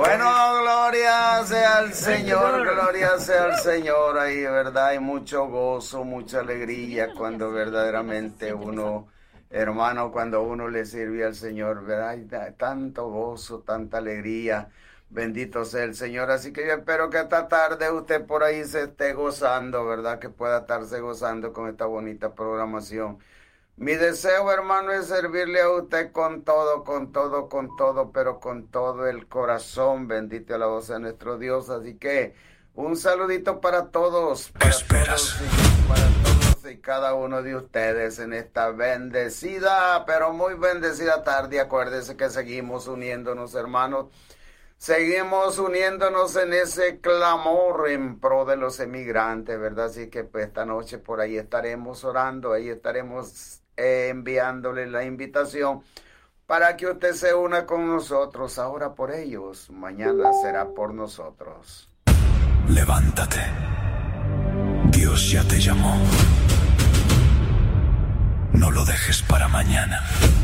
Bueno, gloria sea al Señor, gloria sea al Señor. Ahí, ¿verdad? Hay mucho gozo, mucha alegría cuando verdaderamente uno, hermano, cuando uno le sirve al Señor, ¿verdad? Hay tanto gozo, tanta alegría. Bendito sea el Señor. Así que yo espero que esta tarde usted por ahí se esté gozando, ¿verdad? Que pueda estarse gozando con esta bonita programación. Mi deseo, hermano, es servirle a usted con todo, pero con todo el corazón. Bendito la voz de nuestro Dios. Así que un saludito para todos. ¿Qué esperas? Para todos y cada uno de ustedes en esta bendecida, pero muy bendecida tarde. Acuérdese que seguimos uniéndonos, hermanos. Seguimos uniéndonos en ese clamor en pro de los emigrantes, ¿verdad? Así que pues esta noche por ahí estaremos orando, ahí estaremos enviándole la invitación para que usted se una con nosotros. Ahora por ellos, mañana será por nosotros. Levántate. Dios ya te llamó. No lo dejes para mañana.